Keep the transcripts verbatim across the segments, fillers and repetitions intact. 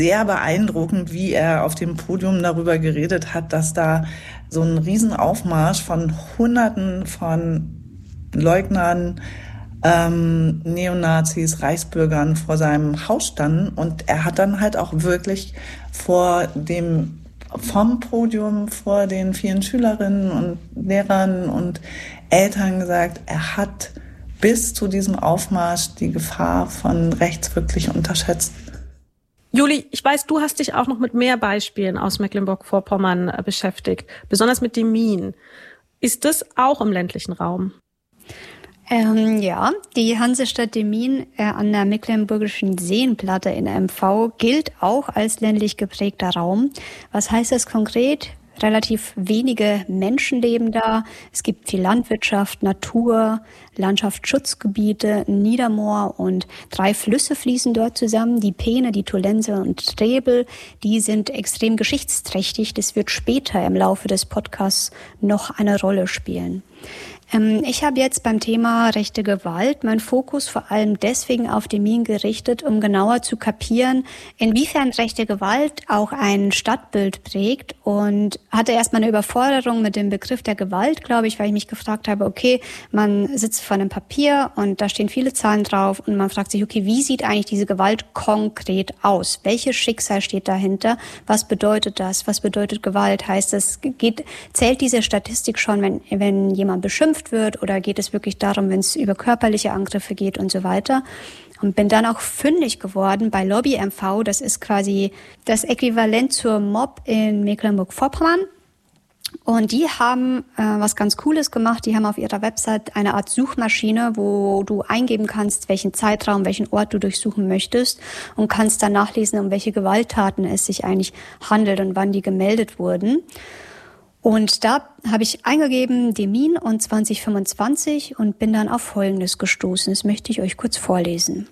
sehr beeindruckend, wie er auf dem Podium darüber geredet hat, dass da so ein Riesenaufmarsch von Hunderten von Leugnern, ähm, Neonazis, Reichsbürgern vor seinem Haus standen. Und er hat dann halt auch wirklich vor dem, vom Podium, vor den vielen Schülerinnen und Lehrern und Eltern gesagt, er hat bis zu diesem Aufmarsch die Gefahr von rechts wirklich unterschätzt. Juli, ich weiß, du hast dich auch noch mit mehr Beispielen aus Mecklenburg-Vorpommern äh, beschäftigt, besonders mit dem Min. Ist das auch im ländlichen Raum? Ähm, ja, die Hansestadt Demmin äh, an der Mecklenburgischen Seenplatte in M V gilt auch als ländlich geprägter Raum. Was heißt das konkret? Relativ wenige Menschen leben da. Es gibt viel Landwirtschaft, Natur, Landschaftsschutzgebiete, Niedermoor und drei Flüsse fließen dort zusammen. Die Peene, die Tolense und Trebel, die sind extrem geschichtsträchtig. Das wird später im Laufe des Podcasts noch eine Rolle spielen. Ich habe jetzt beim Thema rechte Gewalt meinen Fokus vor allem deswegen auf den Min gerichtet, um genauer zu kapieren, inwiefern rechte Gewalt auch ein Stadtbild prägt, und hatte erstmal eine Überforderung mit dem Begriff der Gewalt, glaube ich, weil ich mich gefragt habe, okay, man sitzt vor einem Papier und da stehen viele Zahlen drauf und man fragt sich, okay, wie sieht eigentlich diese Gewalt konkret aus? Welches Schicksal steht dahinter? Was bedeutet das? Was bedeutet Gewalt? Heißt das, geht, zählt diese Statistik schon, wenn, wenn jemand beschimpft wird, oder geht es wirklich darum, wenn es über körperliche Angriffe geht und so weiter? Und bin dann auch fündig geworden bei Lobby M V. Das ist quasi das Äquivalent zur Mob in Mecklenburg-Vorpommern. Und die haben äh, was ganz Cooles gemacht. Die haben auf ihrer Website eine Art Suchmaschine, wo du eingeben kannst, welchen Zeitraum, welchen Ort du durchsuchen möchtest, und kannst dann nachlesen, um welche Gewalttaten es sich eigentlich handelt und wann die gemeldet wurden. Und da habe ich eingegeben Demmin und zwanzig fünfundzwanzig und bin dann auf Folgendes gestoßen. Das möchte ich euch kurz vorlesen.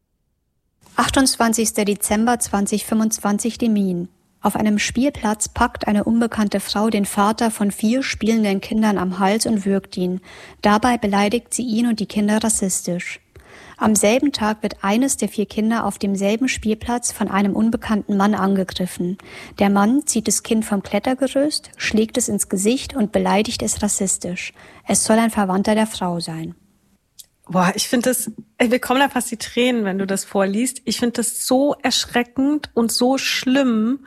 achtundzwanzigster Dezember zweitausendfünfundzwanzig, Demmin. Auf einem Spielplatz packt eine unbekannte Frau den Vater von vier spielenden Kindern am Hals und würgt ihn. Dabei beleidigt sie ihn und die Kinder rassistisch. Am selben Tag wird eines der vier Kinder auf demselben Spielplatz von einem unbekannten Mann angegriffen. Der Mann zieht das Kind vom Klettergerüst, schlägt es ins Gesicht und beleidigt es rassistisch. Es soll ein Verwandter der Frau sein. Boah, ich finde das, wir kommen da fast die Tränen, wenn du das vorliest. Ich finde das so erschreckend und so schlimm.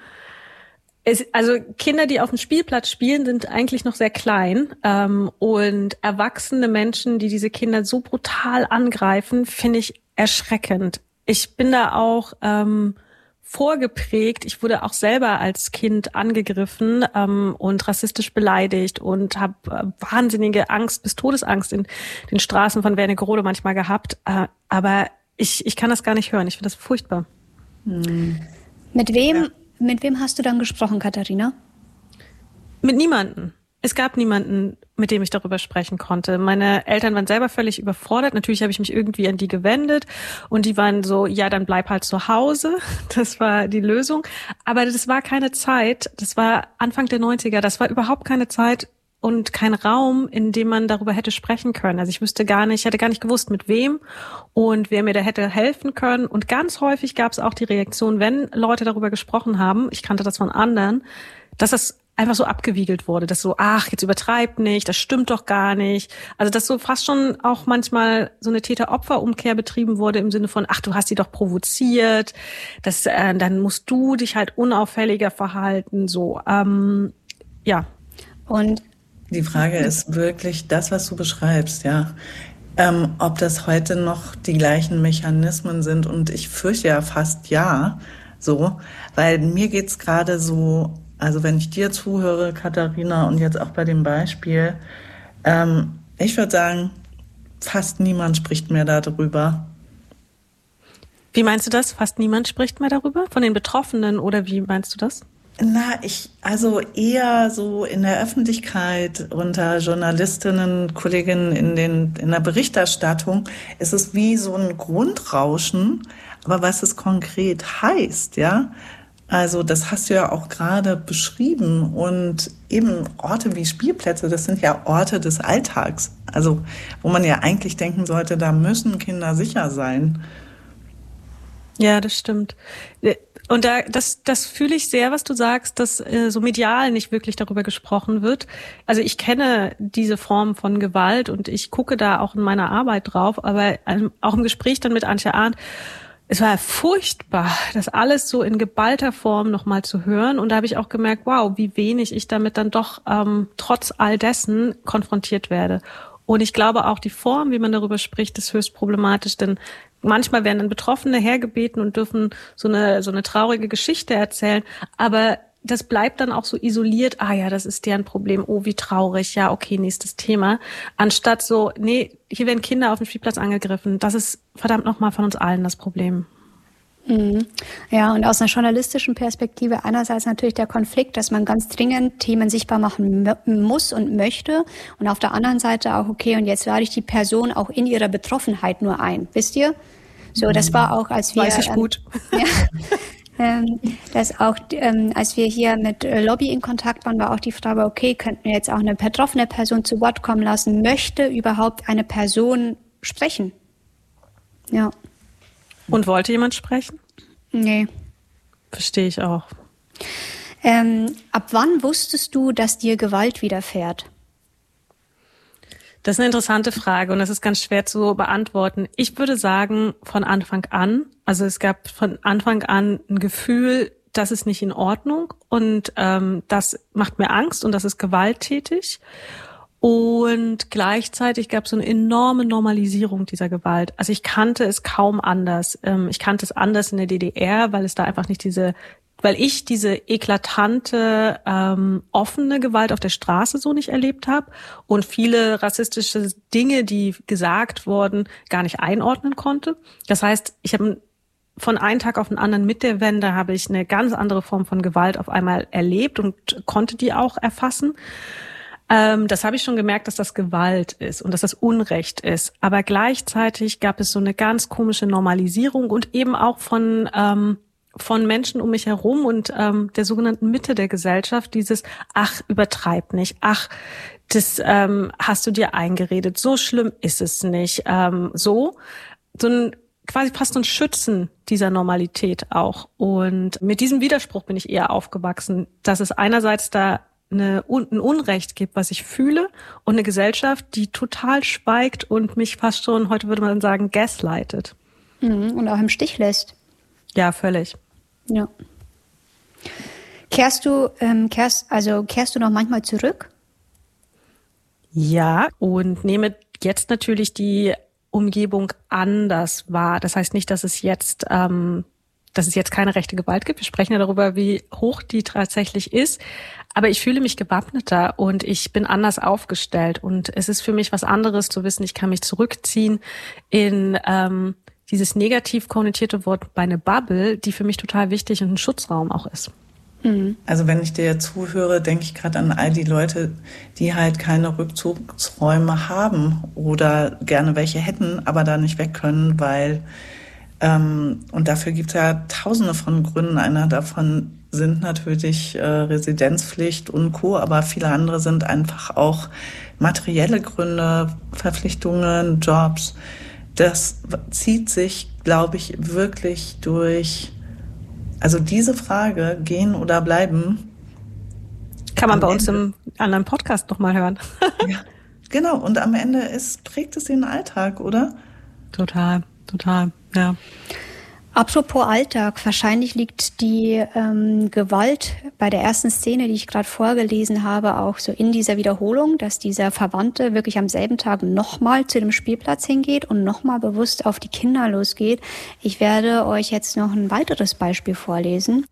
Es, also Kinder, die auf dem Spielplatz spielen, sind eigentlich noch sehr klein, ähm, und erwachsene Menschen, die diese Kinder so brutal angreifen, finde ich erschreckend. Ich bin da auch ähm, vorgeprägt. Ich wurde auch selber als Kind angegriffen ähm, und rassistisch beleidigt und habe äh, wahnsinnige Angst bis Todesangst in den Straßen von Wernigerode manchmal gehabt. Äh, aber ich, ich kann das gar nicht hören. Ich finde das furchtbar. Hm. Mit wem? Ja. Mit wem hast du dann gesprochen, Katharina? Mit niemandem. Es gab niemanden, mit dem ich darüber sprechen konnte. Meine Eltern waren selber völlig überfordert. Natürlich habe ich mich irgendwie an die gewendet und die waren so, ja, dann bleib halt zu Hause. Das war die Lösung. Aber das war keine Zeit, das war Anfang der neunziger, das war überhaupt keine Zeit und kein Raum, in dem man darüber hätte sprechen können. Also ich wüsste gar nicht, ich hätte gar nicht gewusst, mit wem und wer mir da hätte helfen können. Und ganz häufig gab es auch die Reaktion, wenn Leute darüber gesprochen haben, ich kannte das von anderen, dass das einfach so abgewiegelt wurde, dass so, ach, jetzt übertreibt nicht, das stimmt doch gar nicht. Also dass so fast schon auch manchmal so eine Täter-Opfer-Umkehr betrieben wurde im Sinne von, ach, du hast die doch provoziert, das, äh, dann musst du dich halt unauffälliger verhalten, so, ähm, ja. Und die Frage ist wirklich das, was du beschreibst, ja. Ähm, ob das heute noch die gleichen Mechanismen sind, und ich fürchte ja fast ja, so, weil mir geht's gerade so, also wenn ich dir zuhöre, Katharina, und jetzt auch bei dem Beispiel, ähm, ich würde sagen, fast niemand spricht mehr darüber. Wie meinst du das? Fast niemand spricht mehr darüber? Von den Betroffenen, oder wie meinst du das? Na, ich, also eher so in der Öffentlichkeit, unter Journalistinnen, Kolleginnen in den, in der Berichterstattung, ist es wie so ein Grundrauschen. Aber was es konkret heißt, ja, also das hast du ja auch gerade beschrieben, und eben Orte wie Spielplätze, das sind ja Orte des Alltags. Also, wo man ja eigentlich denken sollte, da müssen Kinder sicher sein. Ja, das stimmt. Und da, das, das fühle ich sehr, was du sagst, dass äh, so medial nicht wirklich darüber gesprochen wird. Also ich kenne diese Form von Gewalt und ich gucke da auch in meiner Arbeit drauf, aber ähm, auch im Gespräch dann mit Antje Arndt, es war furchtbar, das alles so in geballter Form nochmal zu hören. Und da habe ich auch gemerkt, wow, wie wenig ich damit dann doch ähm, trotz all dessen konfrontiert werde. Und ich glaube auch die Form, wie man darüber spricht, ist höchst problematisch, denn manchmal werden dann Betroffene hergebeten und dürfen so eine so eine traurige Geschichte erzählen, aber das bleibt dann auch so isoliert. Ah ja, das ist deren Problem. Oh, wie traurig. Ja, okay, nächstes Thema. Anstatt so, nee, hier werden Kinder auf dem Spielplatz angegriffen. Das ist verdammt nochmal von uns allen das Problem. Mhm. Ja, und aus einer journalistischen Perspektive einerseits natürlich der Konflikt, dass man ganz dringend Themen sichtbar machen m- muss und möchte. Und auf der anderen Seite auch, okay, und jetzt lade ich die Person auch in ihrer Betroffenheit nur ein. Wisst ihr? So, das war auch, als wir... Weiß ich gut. Ähm, ja, ähm, dass auch, ähm, als wir hier mit Lobby in Kontakt waren, war auch die Frage, okay, könnten wir jetzt auch eine betroffene Person zu Wort kommen lassen? Möchte überhaupt eine Person sprechen? Ja. Und wollte jemand sprechen? Nee. Verstehe ich auch. Ähm, ab wann wusstest du, dass dir Gewalt widerfährt? Das ist eine interessante Frage und das ist ganz schwer zu beantworten. Ich würde sagen, von Anfang an, also es gab von Anfang an ein Gefühl, das ist nicht in Ordnung und ähm, das macht mir Angst und das ist gewalttätig. Und gleichzeitig gab es so eine enorme Normalisierung dieser Gewalt. Also ich kannte es kaum anders. Ähm, ich kannte es anders in der D D R, weil es da einfach nicht diese, weil ich diese eklatante, ähm, offene Gewalt auf der Straße so nicht erlebt habe und viele rassistische Dinge, die gesagt wurden, gar nicht einordnen konnte. Das heißt, ich habe von einem Tag auf den anderen mit der Wende habe ich eine ganz andere Form von Gewalt auf einmal erlebt und konnte die auch erfassen. Ähm, das habe ich schon gemerkt, dass das Gewalt ist und dass das Unrecht ist. Aber gleichzeitig gab es so eine ganz komische Normalisierung und eben auch von ähm, von Menschen um mich herum und ähm, der sogenannten Mitte der Gesellschaft, dieses, ach, übertreib nicht, ach, das ähm, hast du dir eingeredet, so schlimm ist es nicht, ähm, so, so ein quasi fast ein Schützen dieser Normalität auch. Und mit diesem Widerspruch bin ich eher aufgewachsen, dass es einerseits da eine, ein Unrecht gibt, was ich fühle, und eine Gesellschaft, die total schweigt und mich fast schon, heute würde man sagen, gaslightet. Mhm, und auch im Stich lässt. Ja, völlig. Ja. Kehrst du, ähm, kehrst, also kehrst du noch manchmal zurück? Ja, und nehme jetzt natürlich die Umgebung anders wahr. Das heißt nicht, dass es jetzt, ähm, dass es jetzt keine rechte Gewalt gibt. Wir sprechen ja darüber, wie hoch die tatsächlich ist. Aber ich fühle mich gewappneter und ich bin anders aufgestellt. Und es ist für mich was anderes zu wissen, ich kann mich zurückziehen in ähm, dieses negativ konnotierte Wort bei einer Bubble, die für mich total wichtig und ein Schutzraum auch ist. Also wenn ich dir zuhöre, denke ich gerade an all die Leute, die halt keine Rückzugsräume haben oder gerne welche hätten, aber da nicht weg können, weil, ähm, und dafür gibt es ja tausende von Gründen. Einer davon sind natürlich äh, Residenzpflicht und Co., aber viele andere sind einfach auch materielle Gründe, Verpflichtungen, Jobs. Das zieht sich, glaube ich, wirklich durch. Also diese Frage, gehen oder bleiben, kann man bei uns im anderen Podcast nochmal hören. Ja, genau. Und am Ende ist, prägt es den Alltag, oder? Total, total, ja. Apropos Alltag, wahrscheinlich liegt die ähm, Gewalt bei der ersten Szene, die ich gerade vorgelesen habe, auch so in dieser Wiederholung, dass dieser Verwandte wirklich am selben Tag nochmal zu dem Spielplatz hingeht und nochmal bewusst auf die Kinder losgeht. Ich werde euch jetzt noch ein weiteres Beispiel vorlesen.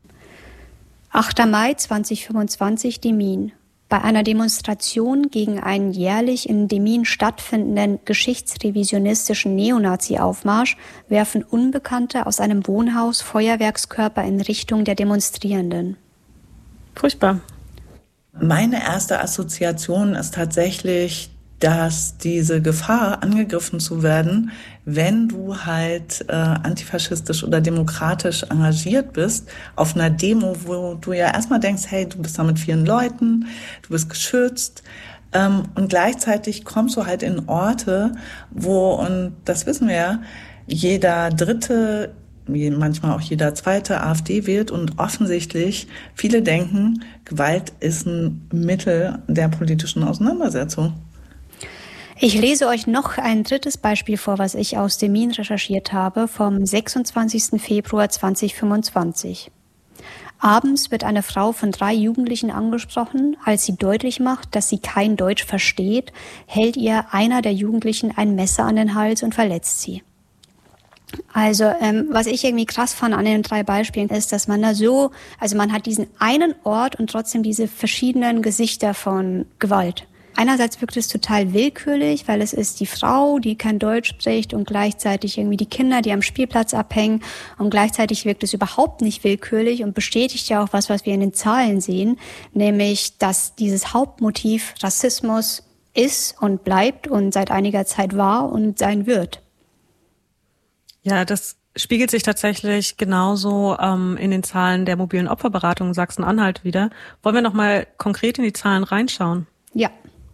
achter Mai zweitausendfünfundzwanzig, Demmin. Bei einer Demonstration gegen einen jährlich in Demmin stattfindenden geschichtsrevisionistischen Neonazi-Aufmarsch werfen Unbekannte aus einem Wohnhaus Feuerwerkskörper in Richtung der Demonstrierenden. Furchtbar. Meine erste Assoziation ist tatsächlich, dass diese Gefahr, angegriffen zu werden, wenn du halt äh, antifaschistisch oder demokratisch engagiert bist, auf einer Demo, wo du ja erstmal denkst, hey, du bist da mit vielen Leuten, du bist geschützt, ähm, und gleichzeitig kommst du halt in Orte, wo, und das wissen wir ja, jeder Dritte manchmal auch jeder zweite AfD wählt und offensichtlich viele denken, Gewalt ist ein Mittel der politischen Auseinandersetzung. Ich lese euch noch ein drittes Beispiel vor, was ich aus dem M I N recherchiert habe, vom sechsundzwanzigsten Februar zweitausendfünfundzwanzig. Abends wird eine Frau von drei Jugendlichen angesprochen. Als sie deutlich macht, dass sie kein Deutsch versteht, hält ihr einer der Jugendlichen ein Messer an den Hals und verletzt sie. Also ähm, was ich irgendwie krass fand an den drei Beispielen ist, dass man da so, also man hat diesen einen Ort und trotzdem diese verschiedenen Gesichter von Gewalt. Einerseits wirkt es total willkürlich, weil es ist die Frau, die kein Deutsch spricht und gleichzeitig irgendwie die Kinder, die am Spielplatz abhängen, und gleichzeitig wirkt es überhaupt nicht willkürlich und bestätigt ja auch was, was wir in den Zahlen sehen, nämlich, dass dieses Hauptmotiv Rassismus ist und bleibt und seit einiger Zeit war und sein wird. Ja, das spiegelt sich tatsächlich genauso ähm, in den Zahlen der mobilen Opferberatung Sachsen-Anhalt wieder. Wollen wir noch mal konkret in die Zahlen reinschauen? Ja.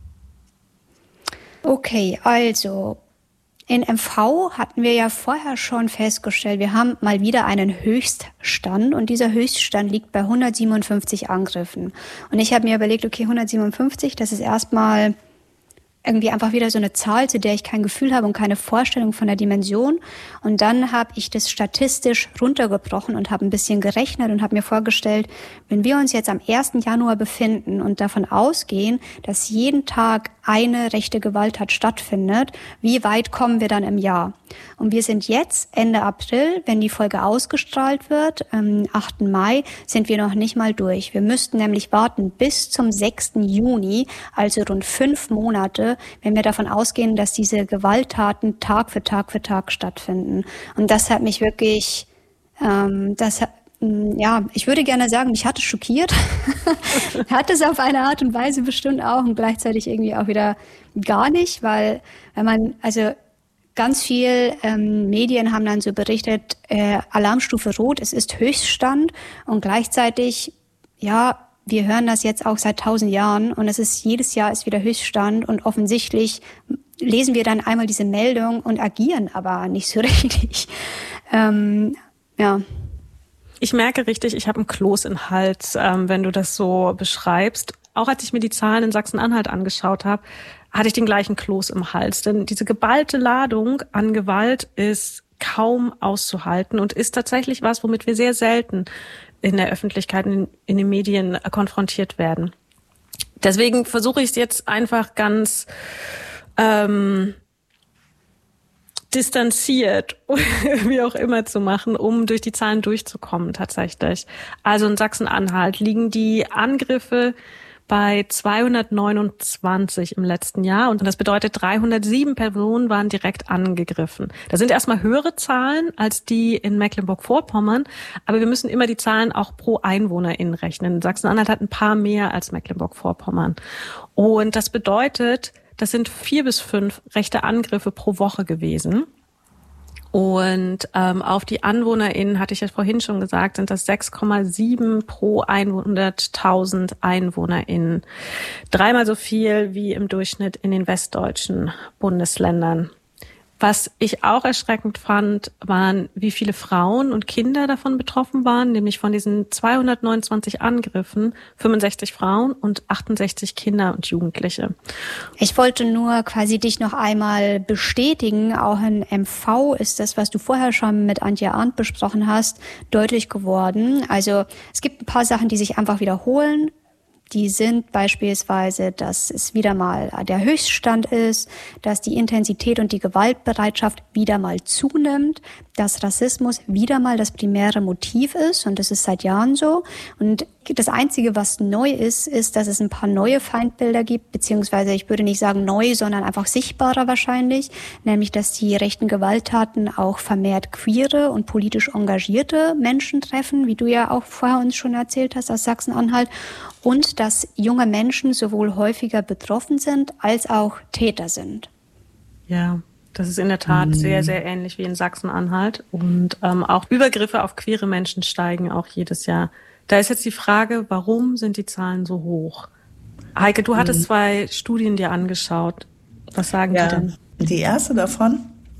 Okay, also in M V hatten wir ja vorher schon festgestellt, wir haben mal wieder einen Höchststand und dieser Höchststand liegt bei hundertsiebenundfünfzig Angriffen. Und ich habe mir überlegt, okay, hundertsiebenundfünfzig, das ist erstmal irgendwie einfach wieder so eine Zahl, zu der ich kein Gefühl habe und keine Vorstellung von der Dimension. Und dann habe ich das statistisch runtergebrochen und habe ein bisschen gerechnet und habe mir vorgestellt, wenn wir uns jetzt am ersten Januar befinden und davon ausgehen, dass jeden Tag eine rechte Gewalttat stattfindet, wie weit kommen wir dann im Jahr? Und wir sind jetzt Ende April, wenn die Folge ausgestrahlt wird, am achten Mai, sind wir noch nicht mal durch. Wir müssten nämlich warten bis zum sechsten Juni, also rund fünf Monate, wenn wir davon ausgehen, dass diese Gewalttaten Tag für Tag für Tag stattfinden. Und das hat mich wirklich, ähm, das hat, ja, ich würde gerne sagen, mich hat es schockiert. Hat es auf eine Art und Weise bestimmt auch und gleichzeitig irgendwie auch wieder gar nicht, weil wenn man, also ganz viel ähm, Medien haben dann so berichtet, äh, Alarmstufe Rot, es ist Höchststand und gleichzeitig, ja, wir hören das jetzt auch seit tausend Jahren und es ist jedes Jahr ist wieder Höchststand und offensichtlich lesen wir dann einmal diese Meldung und agieren aber nicht so richtig. Ähm, ja. Ich merke richtig, ich habe einen Kloß im Hals, ähm, wenn du das so beschreibst. Auch als ich mir die Zahlen in Sachsen-Anhalt angeschaut habe, hatte ich den gleichen Kloß im Hals. Denn diese geballte Ladung an Gewalt ist kaum auszuhalten und ist tatsächlich was, womit wir sehr selten in der Öffentlichkeit, in, in den Medien konfrontiert werden. Deswegen versuche ich es jetzt einfach ganz ähm, distanziert, wie auch immer zu machen, um durch die Zahlen durchzukommen tatsächlich. Also in Sachsen-Anhalt liegen die Angriffe bei zweihundertneunundzwanzig im letzten Jahr und das bedeutet, dreihundertsieben Personen waren direkt angegriffen. Das sind erstmal höhere Zahlen als die in Mecklenburg-Vorpommern, aber wir müssen immer die Zahlen auch pro EinwohnerInnen rechnen. Sachsen-Anhalt hat ein paar mehr als Mecklenburg-Vorpommern. Und das bedeutet, das sind vier bis fünf rechte Angriffe pro Woche gewesen. Und ähm, auf die AnwohnerInnen, hatte ich ja vorhin schon gesagt, sind das sechs Komma sieben pro hunderttausend EinwohnerInnen. Dreimal so viel wie im Durchschnitt in den westdeutschen Bundesländern. Was ich auch erschreckend fand, waren, wie viele Frauen und Kinder davon betroffen waren, nämlich von diesen zweihundertneunundzwanzig Angriffen fünfundsechzig Frauen und achtundsechzig Kinder und Jugendliche. Ich wollte nur quasi dich noch einmal bestätigen, auch in M V ist das, was du vorher schon mit Antje Arndt besprochen hast, deutlich geworden. Also es gibt ein paar Sachen, die sich einfach wiederholen. Die sind beispielsweise, dass es wieder mal der Höchststand ist, dass die Intensität und die Gewaltbereitschaft wieder mal zunimmt, dass Rassismus wieder mal das primäre Motiv ist und das ist seit Jahren so. Und das Einzige, was neu ist, ist, dass es ein paar neue Feindbilder gibt, beziehungsweise ich würde nicht sagen neu, sondern einfach sichtbarer wahrscheinlich, nämlich, dass die rechten Gewalttaten auch vermehrt queere und politisch engagierte Menschen treffen, wie du ja auch vorher uns schon erzählt hast aus Sachsen-Anhalt. Und dass junge Menschen sowohl häufiger betroffen sind, als auch Täter sind. Ja, das ist in der Tat mhm. sehr, sehr ähnlich wie in Sachsen-Anhalt. Und ähm, auch Übergriffe auf queere Menschen steigen auch jedes Jahr. Da ist jetzt die Frage, warum sind die Zahlen so hoch? Heike, du hattest mhm. zwei Studien dir angeschaut. Was sagen ja, die denn? Die erste davon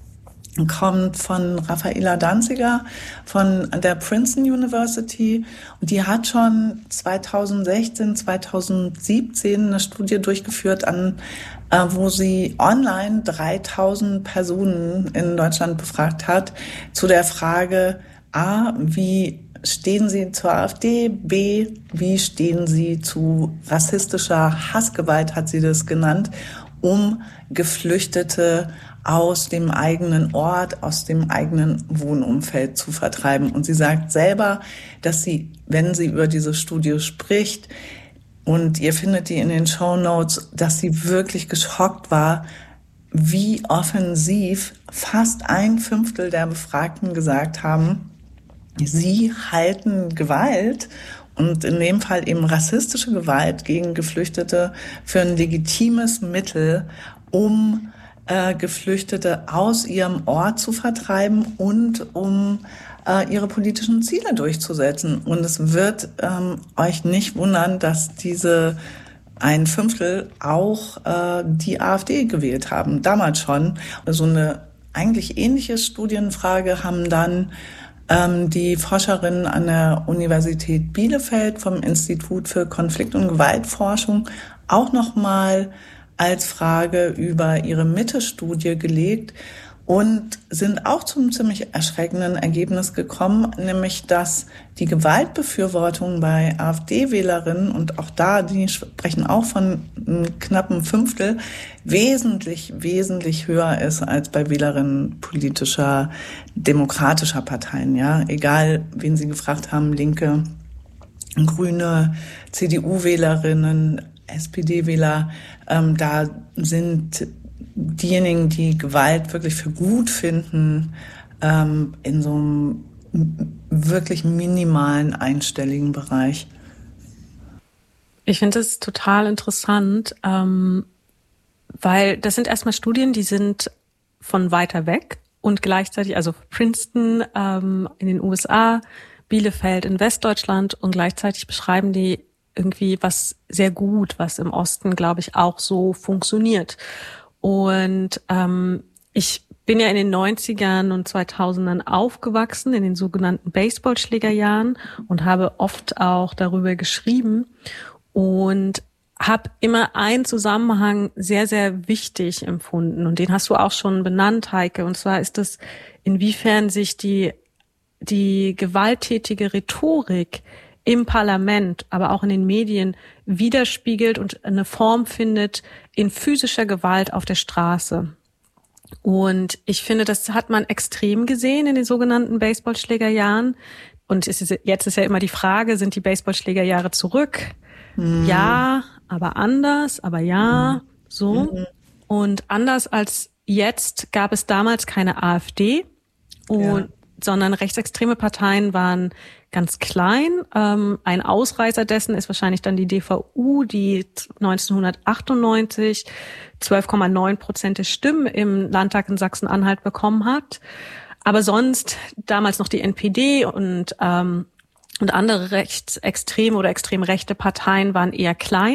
kommt von Raffaela Danziger von der Princeton University und die hat schon zweitausendsechzehn, zweitausendsiebzehn eine Studie durchgeführt, an äh, wo sie online dreitausend Personen in Deutschland befragt hat zu der Frage A, wie stehen Sie zur AfD, B, wie stehen Sie zu rassistischer Hassgewalt, hat sie das genannt, um Geflüchtete aus dem eigenen Ort, aus dem eigenen Wohnumfeld zu vertreiben. Und sie sagt selber, dass sie, wenn sie über diese Studie spricht, und ihr findet die in den Shownotes, dass sie wirklich geschockt war, wie offensiv fast ein Fünftel der Befragten gesagt haben, sie halten Gewalt und in dem Fall eben rassistische Gewalt gegen Geflüchtete für ein legitimes Mittel, um äh, Geflüchtete aus ihrem Ort zu vertreiben und um äh, ihre politischen Ziele durchzusetzen. Und es wird ähm, euch nicht wundern, dass diese ein Fünftel auch äh, die AfD gewählt haben, damals schon. So eine eigentlich ähnliche Studienfrage haben dann ähm, die Forscherinnen an der Universität Bielefeld vom Institut für Konflikt- und Gewaltforschung auch nochmal als Frage über ihre Mitte-Studie gelegt und sind auch zum ziemlich erschreckenden Ergebnis gekommen, nämlich dass die Gewaltbefürwortung bei AfD-Wählerinnen, und auch da, die sprechen auch von einem knappen Fünftel, wesentlich, wesentlich höher ist als bei Wählerinnen politischer, demokratischer Parteien. Ja, egal, wen sie gefragt haben, Linke, Grüne, C D U-Wählerinnen, S P D-Wähler, ähm, da sind diejenigen, die Gewalt wirklich für gut finden, ähm, in so einem wirklich minimalen einstelligen Bereich. Ich finde das total interessant, ähm, weil das sind erstmal Studien, die sind von weiter weg und gleichzeitig, also Princeton ähm, in den U S A, Bielefeld in Westdeutschland, und gleichzeitig beschreiben die irgendwie was sehr gut, was im Osten, glaube ich, auch so funktioniert. Und ähm, ich bin ja in den neunzigern und zweitausendern aufgewachsen, in den sogenannten Baseballschlägerjahren, und habe oft auch darüber geschrieben und habe immer einen Zusammenhang sehr, sehr wichtig empfunden. Und den hast du auch schon benannt, Heike. Und zwar ist es, inwiefern sich die, die gewalttätige Rhetorik im Parlament, aber auch in den Medien widerspiegelt und eine Form findet in physischer Gewalt auf der Straße. Und ich finde, das hat man extrem gesehen in den sogenannten Baseballschlägerjahren. Und es ist, jetzt ist ja immer die Frage, sind die Baseballschlägerjahre zurück? Mhm. Ja, aber anders, aber ja, mhm. so. Mhm. Und anders als jetzt gab es damals keine AfD, und, ja. sondern rechtsextreme Parteien waren ganz klein. Ähm, ein Ausreißer dessen ist wahrscheinlich dann die D V U, die neunzehnhundertachtundneunzig zwölf Komma neun Prozent der Stimmen im Landtag in Sachsen-Anhalt bekommen hat. Aber sonst damals noch die N P D und ähm, und andere rechtsextreme oder extrem rechte Parteien waren eher klein.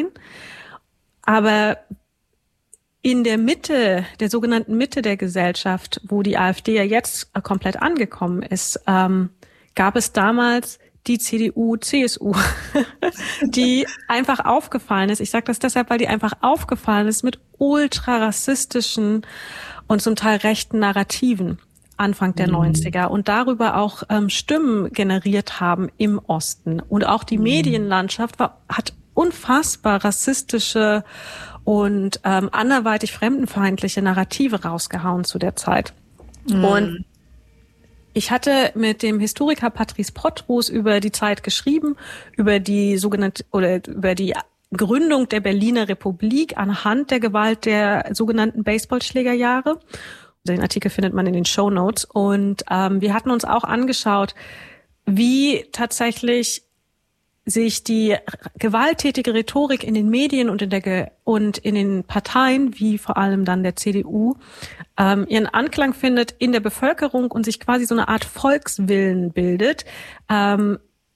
Aber in der Mitte, der sogenannten Mitte der Gesellschaft, wo die AfD ja jetzt komplett angekommen ist, ähm, gab es damals die C D U, C S U, die einfach aufgefallen ist. Ich sage das deshalb, weil die einfach aufgefallen ist mit ultra rassistischen und zum Teil rechten Narrativen Anfang der mhm. neunziger und darüber auch ähm, Stimmen generiert haben im Osten. Und auch die mhm. Medienlandschaft war, hat unfassbar rassistische und ähm, anderweitig fremdenfeindliche Narrative rausgehauen zu der Zeit. Mhm. Und ich hatte mit dem Historiker Patrice Pottrus über die Zeit geschrieben, über die sogenannte oder über die Gründung der Berliner Republik anhand der Gewalt der sogenannten Baseballschlägerjahre. Den Artikel findet man in den Shownotes. Und ähm, wir hatten uns auch angeschaut, wie tatsächlich sich die gewalttätige Rhetorik in den Medien und in der Ge- und in den Parteien, wie vor allem dann der C D U, ähm, ihren Anklang findet in der Bevölkerung und sich quasi so eine Art Volkswillen bildet, ähm,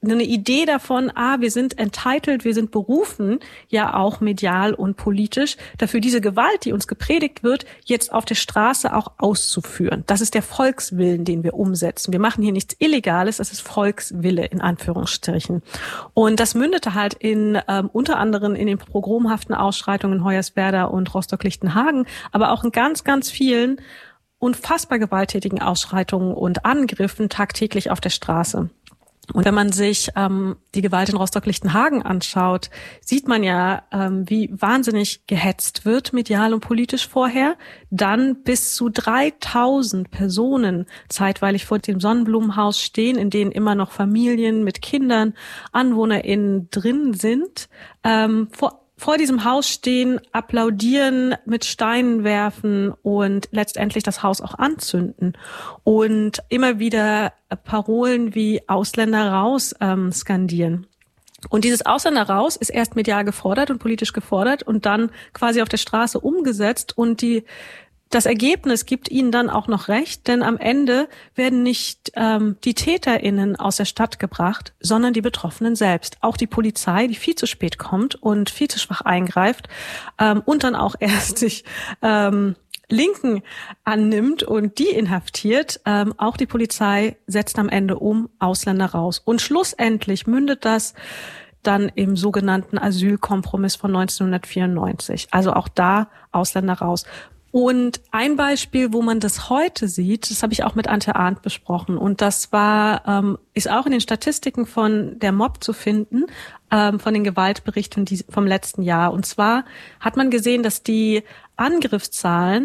eine Idee davon, ah, wir sind entitled, wir sind berufen, ja auch medial und politisch, dafür diese Gewalt, die uns gepredigt wird, jetzt auf der Straße auch auszuführen. Das ist der Volkswillen, den wir umsetzen. Wir machen hier nichts Illegales, das ist Volkswille in Anführungsstrichen. Und das mündete halt in ähm, unter anderem in den pogromhaften Ausschreitungen in Hoyerswerda und Rostock-Lichtenhagen, aber auch in ganz, ganz vielen unfassbar gewalttätigen Ausschreitungen und Angriffen tagtäglich auf der Straße. Und wenn man sich ähm, die Gewalt in Rostock-Lichtenhagen anschaut, sieht man ja, ähm, wie wahnsinnig gehetzt wird, medial und politisch vorher. Dann bis zu dreitausend Personen zeitweilig vor dem Sonnenblumenhaus stehen, in denen immer noch Familien mit Kindern, AnwohnerInnen drin sind. Ähm, vor vor diesem Haus stehen, applaudieren, mit Steinen werfen und letztendlich das Haus auch anzünden. Und immer wieder Parolen wie Ausländer raus ähm, skandieren. Und dieses Ausländer raus ist erst medial gefordert und politisch gefordert und dann quasi auf der Straße umgesetzt. Und die das Ergebnis gibt ihnen dann auch noch recht, denn am Ende werden nicht ähm, die TäterInnen aus der Stadt gebracht, sondern die Betroffenen selbst. Auch die Polizei, die viel zu spät kommt und viel zu schwach eingreift ähm, und dann auch erst sich ähm, Linken annimmt und die inhaftiert. Ähm, auch die Polizei setzt am Ende um, Ausländer raus. Und schlussendlich mündet das dann im sogenannten Asylkompromiss von neunzehnhundertvierundneunzig. Also auch da Ausländer raus. Und ein Beispiel, wo man das heute sieht, das habe ich auch mit Antje Arndt besprochen. Und das war, ähm, ist auch in den Statistiken von der Mob zu finden, ähm, von den Gewaltberichten die, vom letzten Jahr. Und zwar hat man gesehen, dass die Angriffszahlen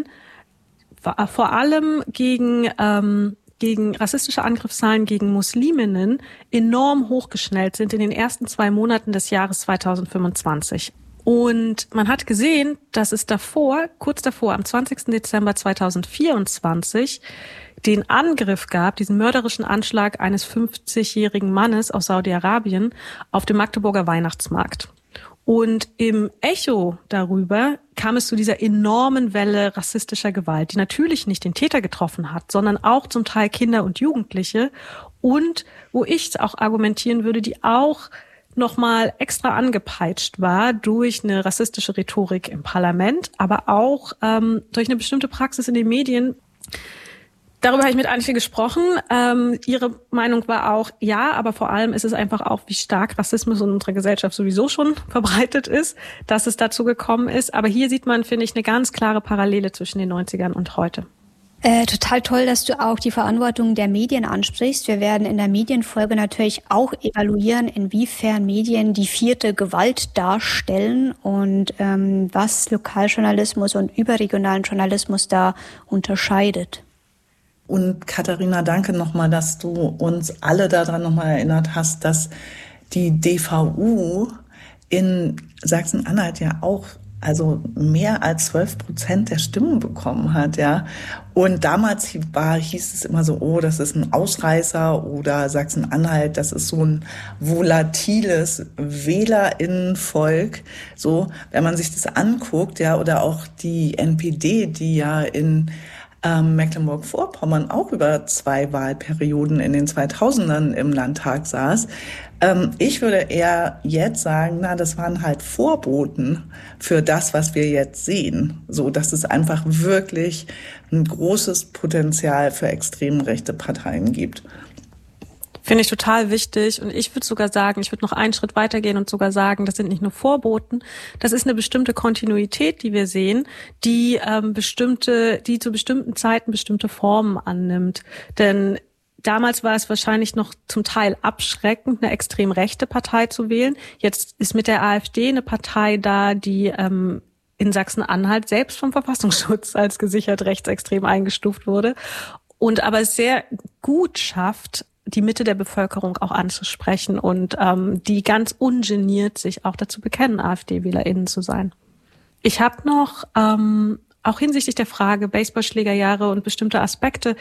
vor allem gegen, ähm, gegen rassistische Angriffszahlen gegen Musliminnen enorm hochgeschnellt sind in den ersten zwei Monaten des Jahres zweitausendfünfundzwanzig. Und man hat gesehen, dass es davor, kurz davor, am zwanzigsten Dezember zweitausendvierundzwanzig, den Angriff gab, diesen mörderischen Anschlag eines fünfzigjährigen Mannes aus Saudi-Arabien auf dem Magdeburger Weihnachtsmarkt. Und im Echo darüber kam es zu dieser enormen Welle rassistischer Gewalt, die natürlich nicht den Täter getroffen hat, sondern auch zum Teil Kinder und Jugendliche. Und wo ich auch argumentieren würde, die auch nochmal extra angepeitscht war durch eine rassistische Rhetorik im Parlament, aber auch ähm, durch eine bestimmte Praxis in den Medien. Darüber habe ich mit Antje gesprochen. Ähm, ihre Meinung war auch, ja, aber vor allem ist es einfach auch, wie stark Rassismus in unserer Gesellschaft sowieso schon verbreitet ist, dass es dazu gekommen ist. Aber hier sieht man, finde ich, eine ganz klare Parallele zwischen den neunzigern und heute. Äh, total toll, dass du auch die Verantwortung der Medien ansprichst. Wir werden in der Medienfolge natürlich auch evaluieren, inwiefern Medien die vierte Gewalt darstellen und ähm, was Lokaljournalismus und überregionalen Journalismus da unterscheidet. Und Katharina, danke nochmal, dass du uns alle daran nochmal erinnert hast, dass die D V U in Sachsen-Anhalt ja auch also mehr als zwölf Prozent der Stimmen bekommen hat, ja. Und damals war, hieß es immer so, oh, das ist ein Ausreißer oder Sachsen-Anhalt, das ist so ein volatiles WählerInnenvolk. So, wenn man sich das anguckt, ja, oder auch die N P D, die ja in ähm, Mecklenburg-Vorpommern auch über zwei Wahlperioden in den zweitausendern im Landtag saß. Ähm, ich würde eher jetzt sagen, na, das waren halt Vorboten für das, was wir jetzt sehen. So, dass es einfach wirklich ein großes Potenzial für extrem rechte Parteien gibt. Finde ich total wichtig. Und ich würde sogar sagen, ich würde noch einen Schritt weitergehen und sogar sagen, das sind nicht nur Vorboten, das ist eine bestimmte Kontinuität, die wir sehen, die ähm, bestimmte, die zu bestimmten Zeiten bestimmte Formen annimmt. Denn damals war es wahrscheinlich noch zum Teil abschreckend, eine extrem rechte Partei zu wählen. Jetzt ist mit der AfD eine Partei da, die ähm, in Sachsen-Anhalt selbst vom Verfassungsschutz als gesichert rechtsextrem eingestuft wurde und aber sehr gut schafft, die Mitte der Bevölkerung auch anzusprechen und ähm, die ganz ungeniert sich auch dazu bekennen, AfD-WählerInnen zu sein. Ich habe noch, ähm, auch hinsichtlich der Frage Baseballschlägerjahre und bestimmte Aspekte,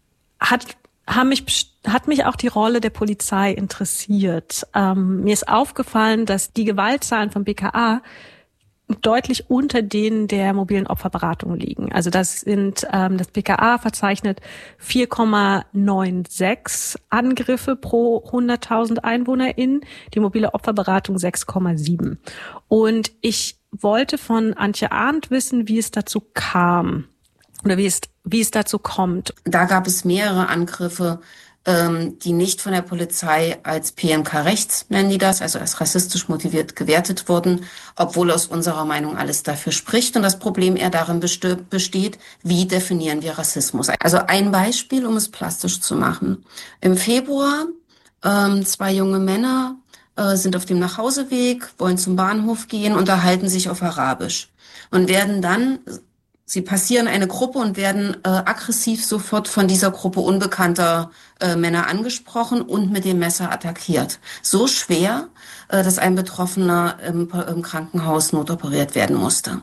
hat haben mich, hat mich auch die Rolle der Polizei interessiert. Ähm, mir ist aufgefallen, dass die Gewaltzahlen vom B K A deutlich unter denen der mobilen Opferberatung liegen. Also das sind, ähm, das B K A verzeichnet vier Komma sechsundneunzig Angriffe pro hunderttausend EinwohnerInnen, die mobile Opferberatung sechs Komma sieben. Und ich wollte von Antje Arndt wissen, wie es dazu kam oder wie es, wie es dazu kommt. Da gab es mehrere Angriffe, ähm, die nicht von der Polizei als P M K rechts, nennen die das, also als rassistisch motiviert gewertet wurden, obwohl aus unserer Meinung alles dafür spricht und das Problem eher darin besteht, wie definieren wir Rassismus. Also ein Beispiel, um es plastisch zu machen. Im Februar ähm, zwei junge Männer äh, sind auf dem Nachhauseweg, wollen zum Bahnhof gehen, unterhalten sich auf Arabisch und werden dann Sie passieren eine Gruppe und werden äh, aggressiv sofort von dieser Gruppe unbekannter äh, Männer angesprochen und mit dem Messer attackiert. So schwer, äh, dass ein Betroffener im, im Krankenhaus notoperiert werden musste.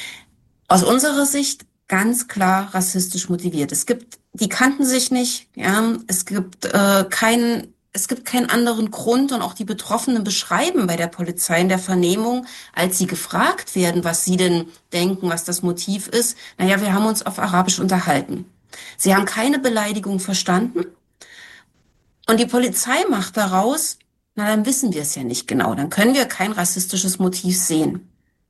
Aus unserer Sicht ganz klar rassistisch motiviert. Es gibt, die kannten sich nicht, ja, es gibt äh, keinen Es gibt keinen anderen Grund und auch die Betroffenen beschreiben bei der Polizei in der Vernehmung, als sie gefragt werden, was sie denn denken, was das Motiv ist. Naja, wir haben uns auf Arabisch unterhalten. Sie haben keine Beleidigung verstanden und die Polizei macht daraus, na dann wissen wir es ja nicht genau, dann können wir kein rassistisches Motiv sehen.